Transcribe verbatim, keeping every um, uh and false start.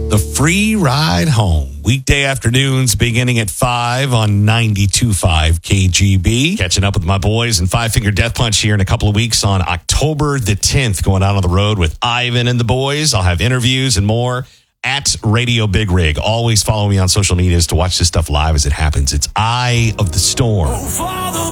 The Free Ride Home. Weekday afternoons beginning at five on ninety-two point five K G B. Catching up with my boys and Five Finger Death Punch here in a couple of weeks on October the tenth. Going out on the road with Ivan and the boys. I'll have interviews and more at Radio Big Rig. Always follow me on social medias to watch this stuff live as it happens. It's Eye of the Storm.